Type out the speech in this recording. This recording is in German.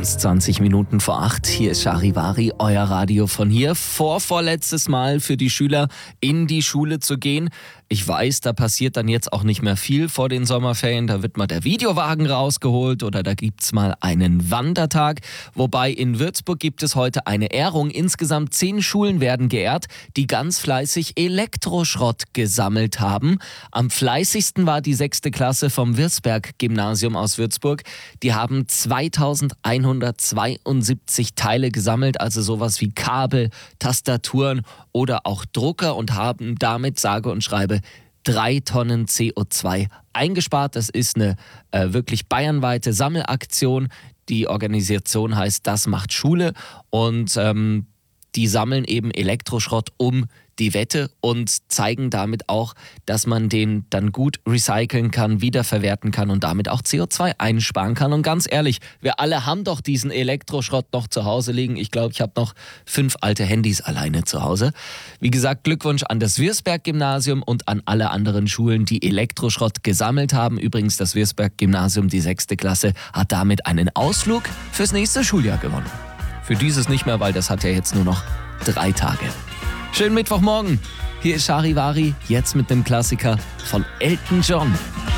haben es 20 Minuten vor 8. Hier ist Charivari, euer Radio von hier. Vorletztes Mal für die Schüler in die Schule zu gehen. Ich weiß, da passiert dann jetzt auch nicht mehr viel vor den Sommerferien. Da wird mal der Videowagen rausgeholt oder da gibt's mal einen Wandertag. Wobei in Würzburg gibt es heute eine Ehrung. Insgesamt 10 Schulen werden geehrt, die ganz fleißig Elektroschrott gesammelt haben. Am fleißigsten war die 6. Klasse vom Wirsberg-Gymnasium aus Würzburg. Die haben 2172 Teile gesammelt, also sowas wie Kabel, Tastaturen oder auch Drucker und haben damit sage und schreibe 3 Tonnen CO2 eingespart. Das ist eine wirklich bayernweite Sammelaktion. Die Organisation heißt Das macht Schule und die sammeln eben Elektroschrott um die Wette und zeigen damit auch, dass man den dann gut recyceln kann, wiederverwerten kann und damit auch CO2 einsparen kann. Und ganz ehrlich, wir alle haben doch diesen Elektroschrott noch zu Hause liegen. Ich glaube, ich habe noch 5 alte Handys alleine zu Hause. Wie gesagt, Glückwunsch an das Wirsberg-Gymnasium und an alle anderen Schulen, die Elektroschrott gesammelt haben. Übrigens, das Wirsberg-Gymnasium, die 6. Klasse, hat damit einen Ausflug fürs nächste Schuljahr gewonnen. Für dieses nicht mehr, weil das hat ja jetzt nur noch 3 Tage. Schönen Mittwochmorgen. Hier ist Charivari, jetzt mit dem Klassiker von Elton John.